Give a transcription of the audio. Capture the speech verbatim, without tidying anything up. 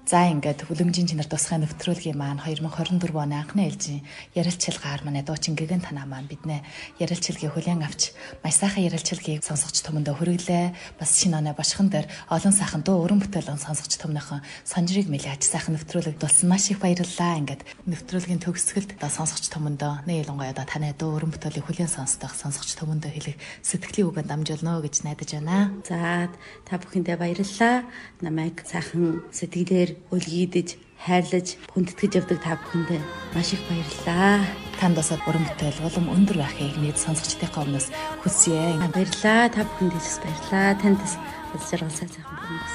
За ингээд үлэмжийн чинэр тусгай нэвтрүүлгийн маань two thousand twenty-four оны анхны ээлжийн ярилцлагаар манай дуучин гэгэн танаа маань биднээ ярилцлагыг хүлээн авч маш сайхан ярилцлагыг сонсогч түмэндээ хүргэлээ. Бас шинэ оны бошхон дээр олон сайхан дуу уран бүтээлэн сонсогч түмнийхэн санжирыг мэлэж сайхан нэвтрүүлэг дулсан маш их баярлалаа. Ингээд нэвтрүүлгийн төгсгөлд одоо сонсогч түмэндээ нэг ялангуяа одоо таны дуу уран бүтээлийг хүлээн сонсдог сонсогч түмэндээ хэлэх сэтгэлийн үгэнд дамжуулна гэж найдаж байна. За та бүхэндээ баярлалаа. Намайг сайхан сэтгэлээр үлгийдэж, хайрлаж, хүндэтгэж явдаг та бүхэндээ маш их баярлалаа. Танд бас уран бүтээл улам өндөр байхыг нийт сонсогчдынхаа өмнөөс хүсье. Баярлалаа. Та бүхэнд хэлс баярлалаа. Танд бас жаргал сайхан бүгд